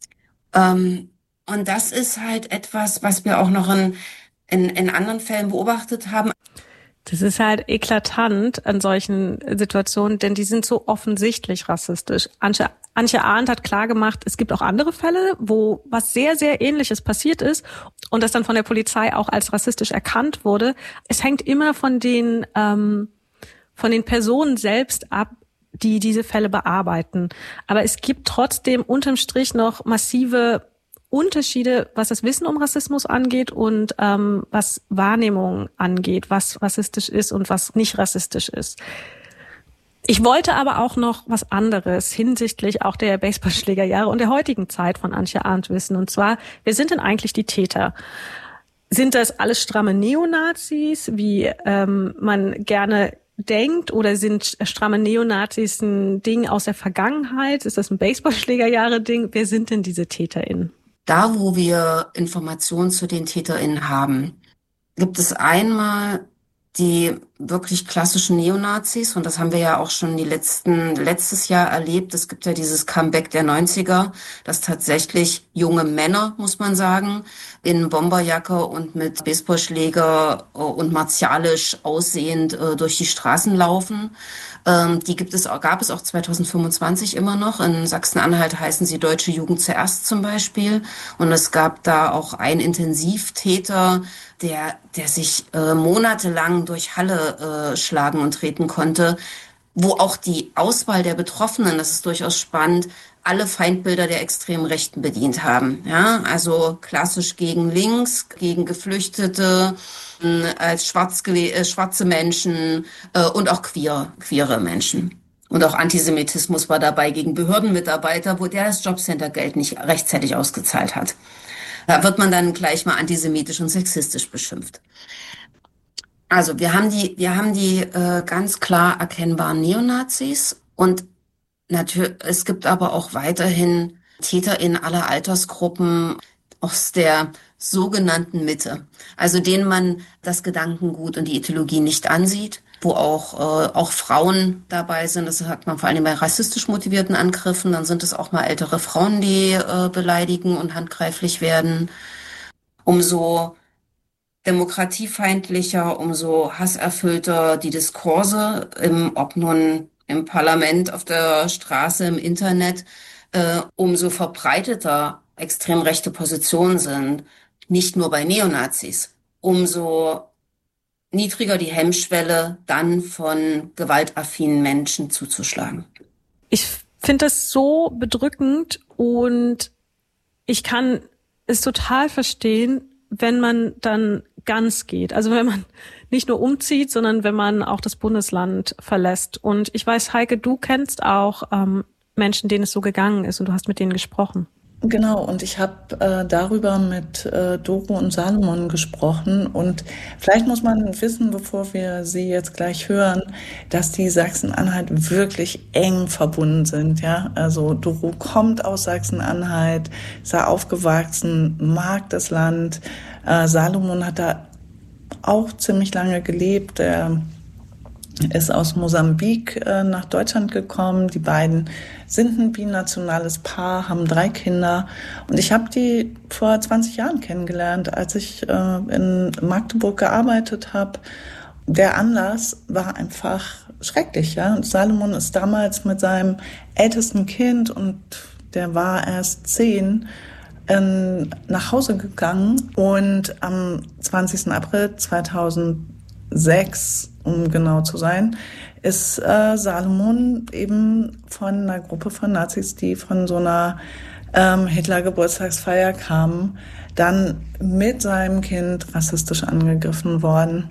Ähm, und das ist halt etwas, was wir auch noch in, in, in anderen Fällen beobachtet haben. Das ist halt eklatant an solchen Situationen, denn die sind so offensichtlich rassistisch. Antje, Antje Arndt hat klargemacht, es gibt auch andere Fälle, wo was sehr, sehr Ähnliches passiert ist und das dann von der Polizei auch als rassistisch erkannt wurde. Es hängt immer von den, ähm, von den Personen selbst ab, die diese Fälle bearbeiten. Aber es gibt trotzdem unterm Strich noch massive Unterschiede, was das Wissen um Rassismus angeht und ähm, was Wahrnehmung angeht, was rassistisch ist und was nicht rassistisch ist. Ich wollte aber auch noch was anderes hinsichtlich auch der Baseballschlägerjahre und der heutigen Zeit von Antje Arndt wissen. Und zwar, wer sind denn eigentlich die Täter? Sind das alles stramme Neonazis, wie ähm, man gerne denkt, oder sind stramme Neonazis ein Ding aus der Vergangenheit? Ist das ein Baseballschlägerjahre-Ding? Wer sind denn diese TäterInnen? Da, wo wir Informationen zu den TäterInnen haben, gibt es einmal die wirklich klassischen Neonazis, und das haben wir ja auch schon die letzten, letztes Jahr erlebt. Es gibt ja dieses Comeback der neunziger, dass tatsächlich junge Männer, muss man sagen, in Bomberjacke und mit Baseballschläger und martialisch aussehend äh, durch die Straßen laufen. Ähm, die gibt es, gab es auch zwanzig fünfundzwanzig immer noch. In Sachsen-Anhalt heißen sie Deutsche Jugend zuerst zum Beispiel. Und es gab da auch einen Intensivtäter, der, der sich äh, monatelang durch Halle äh, schlagen und treten konnte, wo auch die Auswahl der Betroffenen, das ist durchaus spannend, alle Feindbilder der extremen Rechten bedient haben. Ja, also klassisch gegen links, gegen Geflüchtete, äh, als schwarz, äh, schwarze Menschen äh, und auch queer, queere Menschen. Und auch Antisemitismus war dabei gegen Behördenmitarbeiter, wo der das Jobcenter-Geld nicht rechtzeitig ausgezahlt hat. Da wird man dann gleich mal antisemitisch und sexistisch beschimpft. Also wir haben die, wir haben die äh, ganz klar erkennbaren Neonazis und natürlich, es gibt aber auch weiterhin Täter in aller Altersgruppen aus der sogenannten Mitte, also denen man das Gedankengut und die Ideologie nicht ansieht, wo auch äh, auch Frauen dabei sind. Das hat man vor allem bei rassistisch motivierten Angriffen. Dann sind es auch mal ältere Frauen, die äh, beleidigen und handgreiflich werden. Umso demokratiefeindlicher, umso hasserfüllter die Diskurse, im, ob nun im Parlament, auf der Straße, im Internet, äh, umso verbreiteter extrem rechte Positionen sind. Nicht nur bei Neonazis. Umso niedriger die Hemmschwelle, dann von gewaltaffinen Menschen zuzuschlagen. Ich finde das so bedrückend und ich kann es total verstehen, wenn man dann ganz geht. Also wenn man nicht nur umzieht, sondern wenn man auch das Bundesland verlässt. Und ich weiß, Heike, du kennst auch ähm, Menschen, denen es so gegangen ist und du hast mit denen gesprochen. Genau, und ich habe äh, darüber mit äh, Doro und Salomon gesprochen. Und vielleicht muss man wissen, bevor wir sie jetzt gleich hören, dass die Sachsen-Anhalt wirklich eng verbunden sind. Ja, also Doro kommt aus Sachsen-Anhalt, ist da aufgewachsen, mag das Land. Äh, Salomon hat da auch ziemlich lange gelebt. Er ist aus Mosambik äh, nach Deutschland gekommen. Die beiden sind ein binationales Paar, haben drei Kinder. Und ich habe die vor zwanzig Jahren kennengelernt, als ich äh, in Magdeburg gearbeitet habe. Der Anlass war einfach schrecklich. Ja? Und Salomon ist damals mit seinem ältesten Kind, und der war erst zehn, ähm, nach Hause gegangen. Und am zwanzigsten April zweitausendsechs, um genau zu sein, ist äh, Salomon eben von einer Gruppe von Nazis, die von so einer ähm, Hitler-Geburtstagsfeier kamen, dann mit seinem Kind rassistisch angegriffen worden.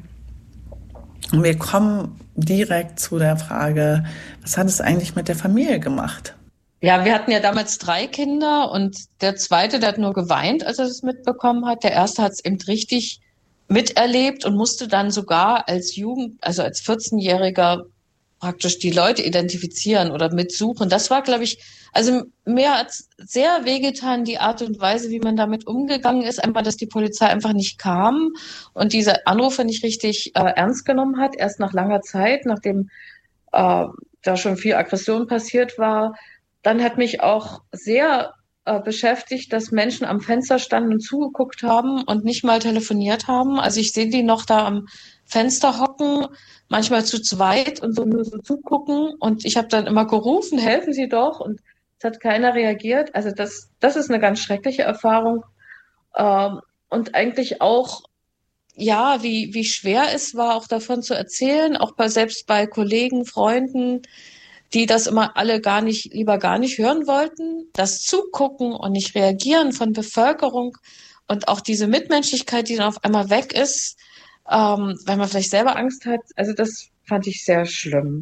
Und wir kommen direkt zu der Frage, was hat es eigentlich mit der Familie gemacht? Ja, wir hatten ja damals drei Kinder, und der zweite, der hat nur geweint, als er das mitbekommen hat. Der erste hat es eben richtig miterlebt und musste dann sogar als Jugend, also als vierzehnjähriger praktisch die Leute identifizieren oder mitsuchen. Das war, glaube ich, also mir hat sehr wehgetan, die Art und Weise, wie man damit umgegangen ist. Einfach, dass die Polizei einfach nicht kam und diese Anrufe nicht richtig äh, ernst genommen hat. Erst nach langer Zeit, nachdem äh, da schon viel Aggression passiert war. Dann hat mich auch sehr äh, beschäftigt, dass Menschen am Fenster standen und zugeguckt haben und nicht mal telefoniert haben. Also ich sehe die noch da am Fenster hocken, manchmal zu zweit und so nur so zugucken. Und ich habe dann immer gerufen, helfen Sie doch. Und es hat keiner reagiert. Also das, das ist eine ganz schreckliche Erfahrung. Ähm, und eigentlich auch, ja, wie, wie schwer es war, auch davon zu erzählen, auch bei, selbst bei Kollegen, Freunden, die das immer alle gar nicht, lieber gar nicht hören wollten. Das Zugucken und nicht reagieren von Bevölkerung und auch diese Mitmenschlichkeit, die dann auf einmal weg ist, ähm, weil man vielleicht selber Angst hat. Also das fand ich sehr schlimm.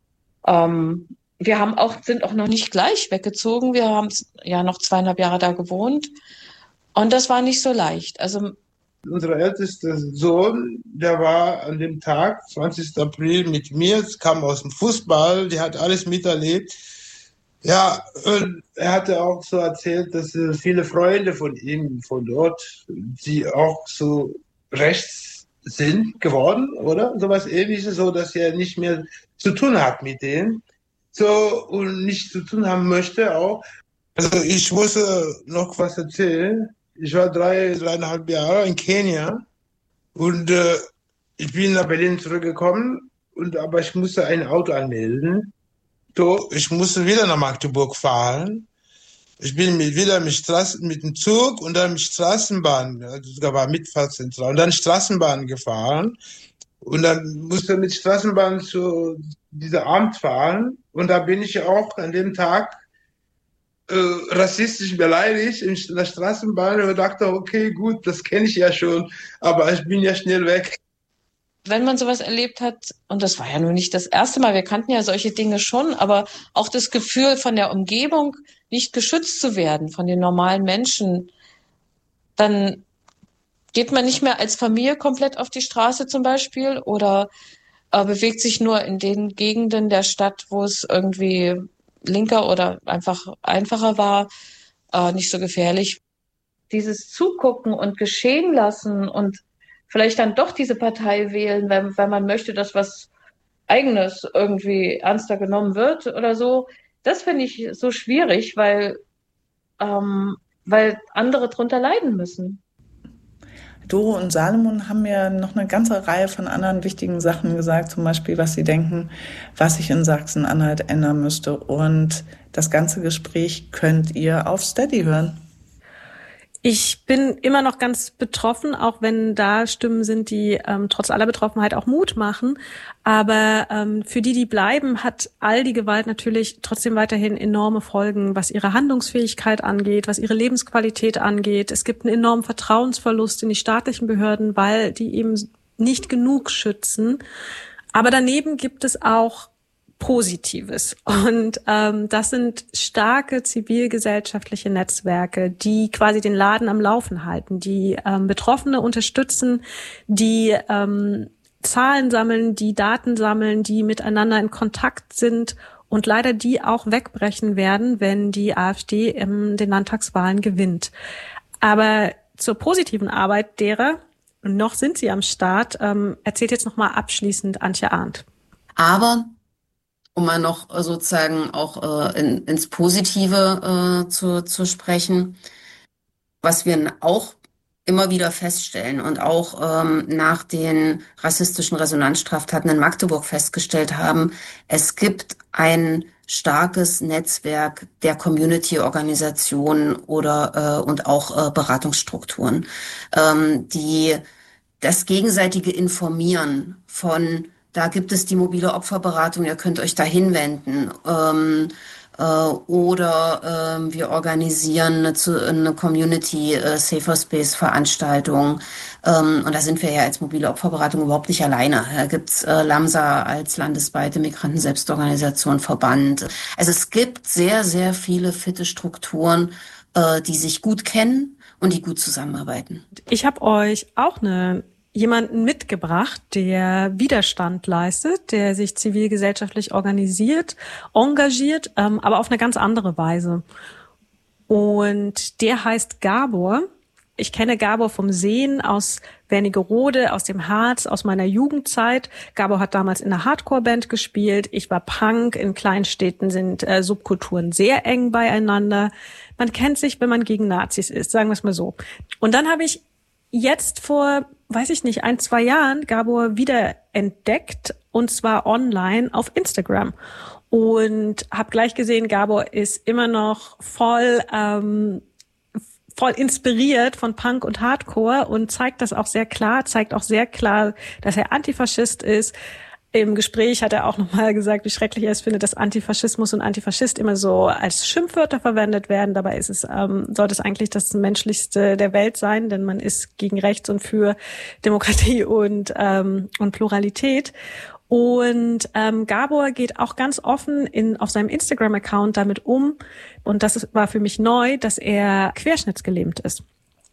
Ähm, wir haben auch, sind auch noch nicht gleich weggezogen. Wir haben ja noch zweieinhalb Jahre da gewohnt. Und das war nicht so leicht. Also unser ältester Sohn, der war an dem Tag, zwanzigsten April, mit mir, kam aus dem Fußball, der hat alles miterlebt. Ja, und er hatte auch so erzählt, dass viele Freunde von ihm, von dort, die auch so rechts sind geworden, oder? Sowas Ähnliches, so dass er nicht mehr zu tun hat mit denen. So, und nicht zu tun haben möchte auch. Also ich musste noch was erzählen. Ich war drei, dreieinhalb Jahre in Kenia und äh, ich bin nach Berlin zurückgekommen, und aber ich musste ein Auto anmelden. So, ich musste wieder nach Magdeburg fahren. Ich bin mit, wieder mit, Straßen, mit dem Zug und dann mit Straßenbahn, also sogar war Mitfahrtzentral, und dann Straßenbahn gefahren. Und dann musste mit Straßenbahn zu dieser Amt fahren. Und da bin ich auch an dem Tag Äh, rassistisch beleidigt in der Straßenbahn, und dachte, okay, gut, das kenne ich ja schon, aber ich bin ja schnell weg. Wenn man sowas erlebt hat, und das war ja nun nicht das erste Mal, wir kannten ja solche Dinge schon, aber auch das Gefühl von der Umgebung nicht geschützt zu werden, von den normalen Menschen, dann geht man nicht mehr als Familie komplett auf die Straße zum Beispiel oder äh, bewegt sich nur in den Gegenden der Stadt, wo es irgendwie linker oder einfach einfacher war, äh, nicht so gefährlich. Dieses Zugucken und geschehen lassen und vielleicht dann doch diese Partei wählen, weil, weil man möchte, dass was Eigenes irgendwie ernster genommen wird oder so, das finde ich so schwierig, weil, ähm, weil andere drunter leiden müssen. Doro und Salomon haben mir noch eine ganze Reihe von anderen wichtigen Sachen gesagt, zum Beispiel, was sie denken, was sich in Sachsen-Anhalt ändern müsste. Und das ganze Gespräch könnt ihr auf Steady hören. Ich bin immer noch ganz betroffen, auch wenn da Stimmen sind, die ähm, trotz aller Betroffenheit auch Mut machen. Aber ähm, für die, die bleiben, hat all die Gewalt natürlich trotzdem weiterhin enorme Folgen, was ihre Handlungsfähigkeit angeht, was ihre Lebensqualität angeht. Es gibt einen enormen Vertrauensverlust in die staatlichen Behörden, weil die eben nicht genug schützen. Aber daneben gibt es auch Positives. Und ähm, das sind starke zivilgesellschaftliche Netzwerke, die quasi den Laden am Laufen halten, die ähm, Betroffene unterstützen, die ähm, Zahlen sammeln, die Daten sammeln, die miteinander in Kontakt sind und leider die auch wegbrechen werden, wenn die AfD in den Landtagswahlen gewinnt. Aber zur positiven Arbeit derer, noch sind sie am Start, ähm, erzählt jetzt nochmal abschließend Antje Arndt. Aber um mal noch sozusagen auch äh, in, ins Positive äh, zu, zu sprechen, was wir auch immer wieder feststellen und auch ähm, nach den rassistischen Resonanzstraftaten in Magdeburg festgestellt haben, es gibt ein starkes Netzwerk der Community-Organisationen oder äh, und auch äh, Beratungsstrukturen, ähm, die das gegenseitige Informieren von da gibt es die mobile Opferberatung, ihr könnt euch da hinwenden. Ähm, äh, oder ähm, wir organisieren eine, eine Community äh, Safer Space Veranstaltung. Ähm, und da sind wir ja als mobile Opferberatung überhaupt nicht alleine. Da gibt's äh, LAMSA als landesweite Migranten-Selbstorganisation, Verband. Also es gibt sehr, sehr viele fitte Strukturen, äh, die sich gut kennen und die gut zusammenarbeiten. Ich habe euch auch eine jemanden mitgebracht, der Widerstand leistet, der sich zivilgesellschaftlich organisiert, engagiert, ähm, aber auf eine ganz andere Weise. Und der heißt Gabor. Ich kenne Gabor vom Sehen aus Wernigerode, aus dem Harz, aus meiner Jugendzeit. Gabor hat damals in einer Hardcore-Band gespielt. Ich war Punk. In Kleinstädten sind äh, Subkulturen sehr eng beieinander. Man kennt sich, wenn man gegen Nazis ist, sagen wir es mal so. Und dann habe ich jetzt vor, weiß ich nicht, ein, zwei Jahren Gabor wieder entdeckt, und zwar online auf Instagram. Und habe gleich gesehen, Gabor ist immer noch voll ähm, voll inspiriert von Punk und Hardcore und zeigt das auch sehr klar, zeigt auch sehr klar, dass er Antifaschist ist. Im Gespräch hat er auch nochmal gesagt, wie schrecklich er es findet, dass Antifaschismus und Antifaschist immer so als Schimpfwörter verwendet werden. Dabei ist es, ähm, sollte es eigentlich das Menschlichste der Welt sein, denn man ist gegen Rechts und für Demokratie und ähm, und Pluralität. Und ähm, Gabor geht auch ganz offen in auf seinem Instagram-Account damit um. Und das ist, war für mich neu, dass er querschnittsgelähmt ist.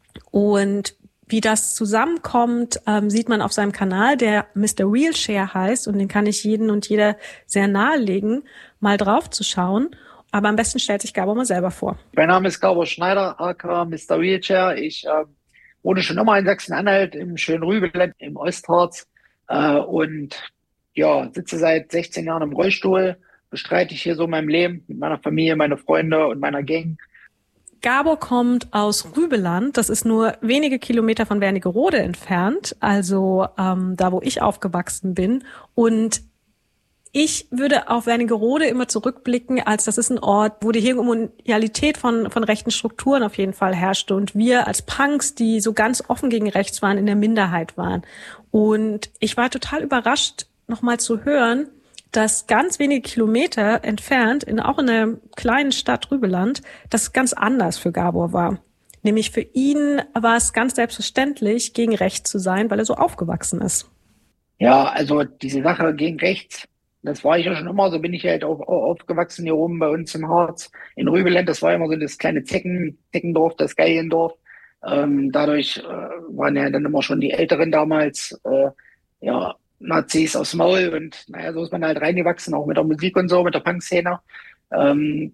Und wie das zusammenkommt, ähm, sieht man auf seinem Kanal, der Mister Wheelchair heißt, und den kann ich jeden und jeder sehr nahelegen, mal drauf zu schauen. Aber am besten stellt sich Gabor mal selber vor. Mein Name ist Gabor Schneider, aka Mister Wheelchair. Ich äh, wohne schon immer in Sachsen-Anhalt, im schönen Rübeland, im Ostharz, äh, und ja, sitze seit sechzehn Jahren im Rollstuhl, bestreite ich hier so mein Leben mit meiner Familie, meiner Freunde und meiner Gang. Gabor kommt aus Rübeland, das ist nur wenige Kilometer von Wernigerode entfernt, also ähm, da, wo ich aufgewachsen bin. Und ich würde auf Wernigerode immer zurückblicken, als das ist ein Ort, wo die Hegemonalität von von rechten Strukturen auf jeden Fall herrschte und wir als Punks, die so ganz offen gegen rechts waren, in der Minderheit waren. Und ich war total überrascht, nochmal zu hören, dass ganz wenige Kilometer entfernt, in auch in einer kleinen Stadt Rübeland, das ganz anders für Gabor war. Nämlich für ihn war es ganz selbstverständlich, gegen rechts zu sein, weil er so aufgewachsen ist. Ja, also diese Sache gegen rechts, das war ich ja schon immer, so bin ich halt auch, auch aufgewachsen hier oben bei uns im Harz. In Rübeland, das war immer so das kleine Zecken, Zeckendorf, das Geigendorf. Ähm, dadurch äh, waren ja dann immer schon die Älteren damals, äh, ja, Nazis aufs Maul, und naja, so ist man halt reingewachsen, auch mit der Musik und so, mit der Punk-Szene. Ähm,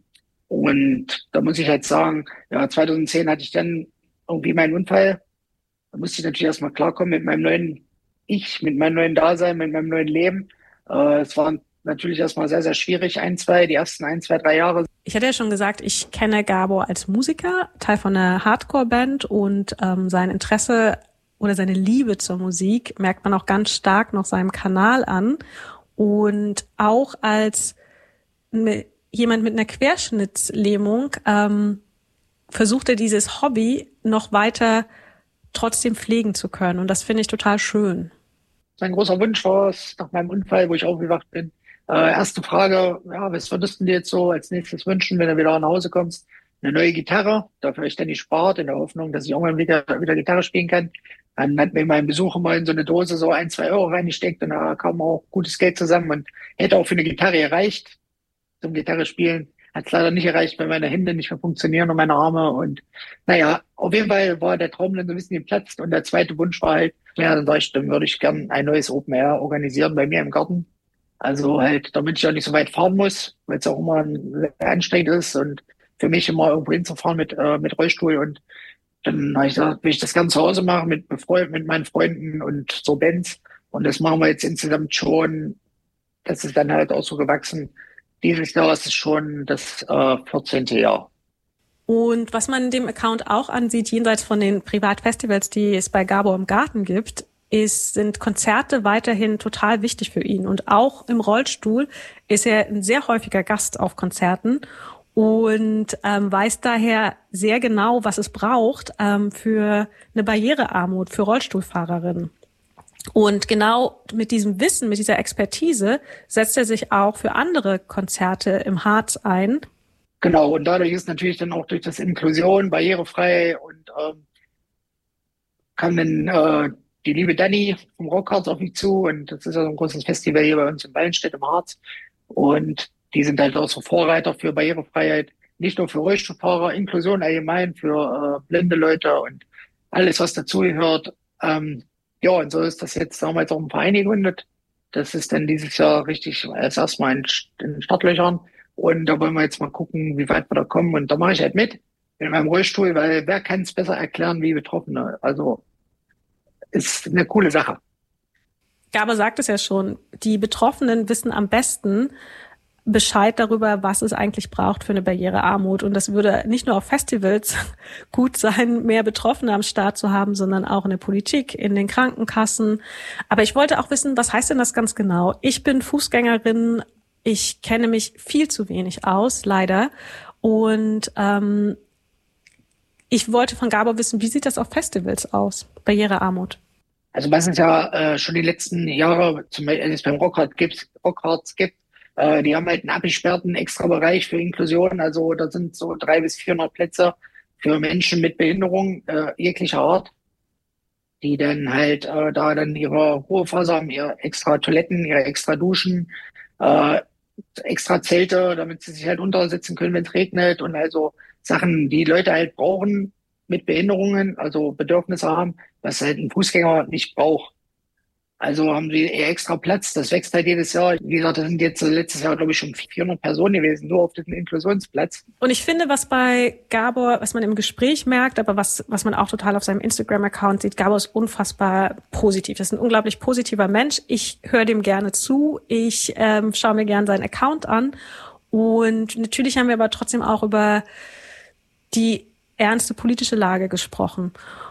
und da muss ich halt sagen, ja, zweitausendzehn hatte ich dann irgendwie meinen Unfall. Da musste ich natürlich erstmal klarkommen mit meinem neuen Ich, mit meinem neuen Dasein, mit meinem neuen Leben. Äh, es war natürlich erstmal sehr, sehr schwierig, ein, zwei, die ersten ein, zwei, drei Jahre. Ich hatte ja schon gesagt, ich kenne Gabor als Musiker, Teil von einer Hardcore-Band, und ähm, sein Interesse oder seine Liebe zur Musik merkt man auch ganz stark noch seinem Kanal an. Und auch als jemand mit einer Querschnittslähmung ähm, versucht er dieses Hobby noch weiter trotzdem pflegen zu können. Und das finde ich total schön. Mein großer Wunsch war es nach meinem Unfall, wo ich aufgewacht bin. Äh, erste Frage, ja, was würdest du dir jetzt so als nächstes wünschen, wenn du wieder nach Hause kommst? Eine neue Gitarre, dafür ich dann die spart, in der Hoffnung, dass ich irgendwann wieder, wieder Gitarre spielen kann. Dann hat mir mein Besucher mal in so eine Dose so ein, zwei Euro reingesteckt und da kam auch gutes Geld zusammen und hätte auch für eine Gitarre gereicht zum Gitarre spielen. Hat es leider nicht erreicht, weil meine Hände nicht mehr funktionieren und meine Arme. Und naja, auf jeden Fall war der Traum dann so ein bisschen geplatzt. Und der zweite Wunsch war halt, ja, dann sag ich, dann würde ich gern ein neues Open Air organisieren bei mir im Garten. Also halt, damit ich auch nicht so weit fahren muss, weil es auch immer sehr anstrengend ist und für mich immer irgendwo hinzufahren mit, äh, mit Rollstuhl. Und dann habe ich gesagt, will ich das gerne zu Hause machen mit, befreund, mit meinen Freunden und so Bands. Und das machen wir jetzt insgesamt schon. Das ist dann halt auch so gewachsen. Dieses Jahr ist es schon das äh, vierzehnte Jahr. Und was man dem Account auch ansieht, jenseits von den Privatfestivals, die es bei Gabor im Garten gibt, ist, sind Konzerte weiterhin total wichtig für ihn. Und auch im Rollstuhl ist er ein sehr häufiger Gast auf Konzerten und ähm, weiß daher sehr genau, was es braucht ähm, für eine Barrierearmut für Rollstuhlfahrerinnen. Und genau mit diesem Wissen, mit dieser Expertise setzt er sich auch für andere Konzerte im Harz ein. Genau, und dadurch ist natürlich dann auch durch das Inklusion barrierefrei und ähm, kam dann äh, die liebe Dani vom Rockharz auf mich zu und das ist ja so ein großes Festival hier bei uns in Wallenstedt im Harz und die sind halt auch so Vorreiter für Barrierefreiheit, nicht nur für Rollstuhlfahrer, Inklusion allgemein, für äh, blinde Leute und alles, was dazugehört. Ähm, Ja, und so ist das jetzt, haben wir jetzt auch einen Verein gegründet. Das ist dann dieses Jahr richtig als erstmal in, in Startlöchern. Und da wollen wir jetzt mal gucken, wie weit wir da kommen. Und da mache ich halt mit in meinem Rollstuhl, weil wer kann es besser erklären wie Betroffene? Also ist eine coole Sache. Gabor sagt es ja schon, die Betroffenen wissen am besten Bescheid darüber, was es eigentlich braucht für eine Barrierearmut. Und das würde nicht nur auf Festivals gut sein, mehr Betroffene am Start zu haben, sondern auch in der Politik, in den Krankenkassen. Aber ich wollte auch wissen, was heißt denn das ganz genau? Ich bin Fußgängerin, ich kenne mich viel zu wenig aus, leider. Und ähm, ich wollte von Gabor wissen, wie sieht das auf Festivals aus, Barrierearmut? Also was es ja äh, schon die letzten Jahre, zum Beispiel es beim Rockharz gibt, Rockharz gibt, die haben halt einen abgesperrten Extrabereich für Inklusion. Also da sind so drei bis vierhundert Plätze für Menschen mit Behinderung äh, jeglicher Art, die dann halt äh, da dann ihre Ruhephase haben, ihre extra Toiletten, ihre extra Duschen, äh, extra Zelte, damit sie sich halt untersetzen können, wenn es regnet und also Sachen, die Leute halt brauchen mit Behinderungen, also Bedürfnisse haben, was halt ein Fußgänger nicht braucht. Also haben sie eher extra Platz. Das wächst halt jedes Jahr. Wie gesagt, das sind jetzt letztes Jahr, glaube ich, schon vierhundert Personen gewesen, nur auf diesem Inklusionsplatz. Und ich finde, was bei Gabor, was man im Gespräch merkt, aber was, was man auch total auf seinem Instagram-Account sieht, Gabor ist unfassbar positiv. Das ist ein unglaublich positiver Mensch. Ich höre dem gerne zu. Ich ähm, schaue mir gerne seinen Account an. Und natürlich haben wir aber trotzdem auch über die ernste politische Lage gesprochen.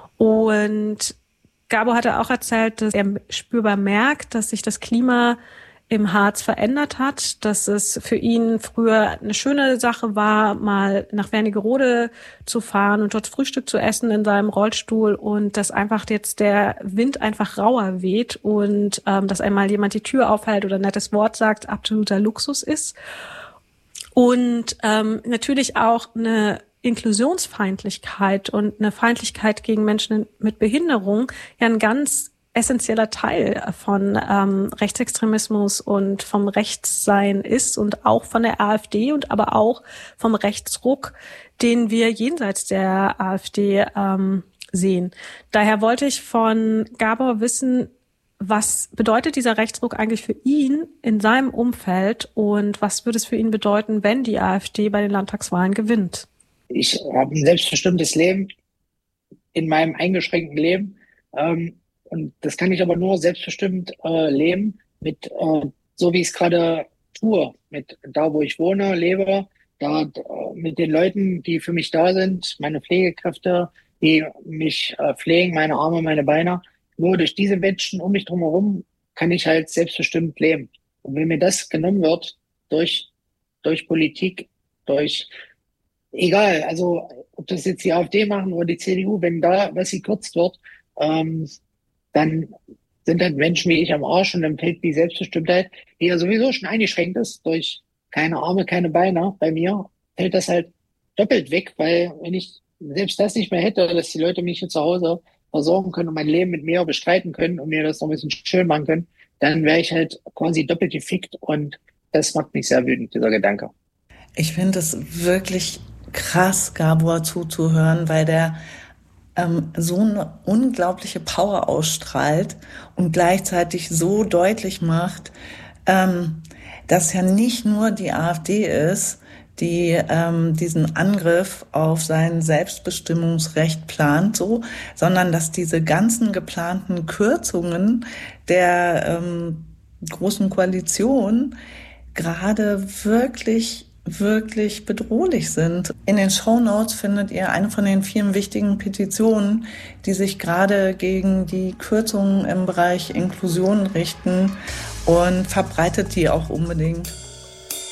Und Gabor hatte auch erzählt, dass er spürbar merkt, dass sich das Klima im Harz verändert hat, dass es für ihn früher eine schöne Sache war, mal nach Wernigerode zu fahren und dort Frühstück zu essen in seinem Rollstuhl und dass einfach jetzt der Wind einfach rauer weht und ähm, dass einmal jemand die Tür aufhält oder ein nettes Wort sagt, absoluter Luxus ist. Und ähm, natürlich auch eine Inklusionsfeindlichkeit und eine Feindlichkeit gegen Menschen mit Behinderung ja ein ganz essentieller Teil von ähm, Rechtsextremismus und vom Rechtssein ist und auch von der AfD und aber auch vom Rechtsruck, den wir jenseits der AfD ähm, sehen. Daher wollte ich von Gabor wissen, was bedeutet dieser Rechtsruck eigentlich für ihn in seinem Umfeld und was würde es für ihn bedeuten, wenn die AfD bei den Landtagswahlen gewinnt? Ich habe ein selbstbestimmtes Leben in meinem eingeschränkten Leben. Ähm, und das kann ich aber nur selbstbestimmt äh, leben, mit äh, so wie ich es gerade tue, mit da, wo ich wohne, lebe, da äh, mit den Leuten, die für mich da sind, meine Pflegekräfte, die mich äh, pflegen, meine Arme, meine Beine. Nur durch diese Menschen um mich drumherum kann ich halt selbstbestimmt leben. Und wenn mir das genommen wird durch durch Politik, durch egal, also ob das jetzt die AfD machen oder die C D U, wenn da was gekürzt wird, ähm, dann sind halt Menschen wie ich am Arsch und dann fällt die Selbstbestimmtheit, die ja sowieso schon eingeschränkt ist durch keine Arme, keine Beine. Bei mir fällt das halt doppelt weg, weil wenn ich selbst das nicht mehr hätte, dass die Leute mich hier zu Hause versorgen können und mein Leben mit mir bestreiten können und mir das noch ein bisschen schön machen können, dann wäre ich halt quasi doppelt gefickt und das macht mich sehr wütend, dieser Gedanke. Ich finde es wirklich krass, Gabor zuzuhören, weil der ähm, so eine unglaubliche Power ausstrahlt und gleichzeitig so deutlich macht, ähm, dass ja nicht nur die AfD ist, die ähm, diesen Angriff auf sein Selbstbestimmungsrecht plant, so, sondern dass diese ganzen geplanten Kürzungen der ähm, Großen Koalition gerade wirklich, wirklich bedrohlich sind. In den Shownotes findet ihr eine von den vielen wichtigen Petitionen, die sich gerade gegen die Kürzungen im Bereich Inklusion richten, und verbreitet die auch unbedingt.